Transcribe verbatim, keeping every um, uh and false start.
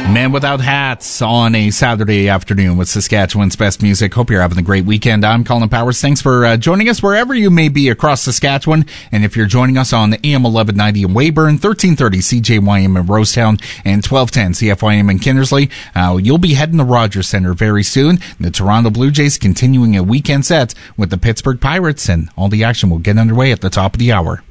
Man Without Hats on a Saturday afternoon with Saskatchewan's best music. Hope you're having a great weekend. I'm Colin Powers. Thanks for uh, joining us wherever you may be across Saskatchewan. And if you're joining us on A M eleven ninety in Weyburn, thirteen thirty C J Y M in Rosetown, and twelve ten C F Y M in Kindersley, uh, you'll be heading to Rogers Centre very soon. The Toronto Blue Jays continuing a weekend set with the Pittsburgh Pirates, and all the action will get underway at the top of the hour.